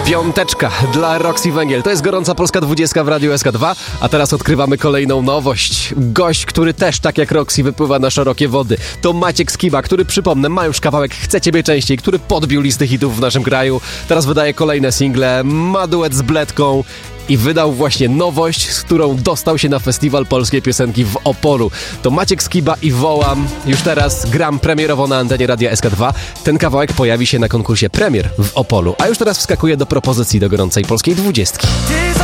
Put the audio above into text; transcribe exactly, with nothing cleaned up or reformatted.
Piąteczka dla Roxy Węgiel. To jest gorąca polska dwudziestka w Radiu S K dwa, a teraz odkrywamy kolejną nowość. Gość, który też tak jak Roxy wypływa na szerokie wody. To Maciek Skiba, który, przypomnę, ma już kawałek Chcę Ciebie częściej, który podbił listy hitów w naszym kraju. Teraz wydaje kolejne single, ma duet z Bledką i wydał właśnie nowość, z którą dostał się na Festiwal Polskiej Piosenki w Opolu. To Maciek Skiba i Wołam. Już teraz gram premierowo na antenie Radia S K dwa. Ten kawałek pojawi się na konkursie Premier w Opolu. A już teraz wskakuje do propozycji do gorącej polskiej dwudziestki.